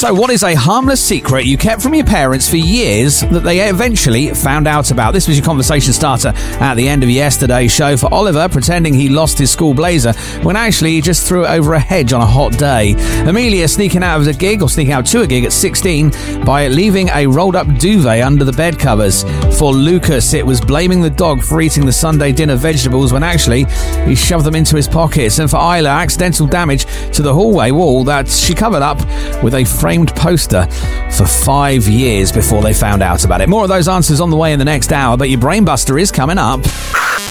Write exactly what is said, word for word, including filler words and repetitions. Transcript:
So what is a harmless secret you kept from your parents for years that they eventually found out about? This was your conversation starter at the end of yesterday's show for Oliver pretending he lost his school blazer when actually he just threw it over a hedge on a hot day. Amelia sneaking out of a gig or sneaking out to a gig at sixteen by leaving a rolled up duvet under the bed covers. For Lucas, it was blaming the dog for eating the Sunday dinner vegetables when actually he shoved them into his pockets. And for Isla, accidental damage to the hallway wall that she covered up with a framed poster for five years before they found out about it. More of those answers on the way in the next hour, but your Brainbuster is coming up.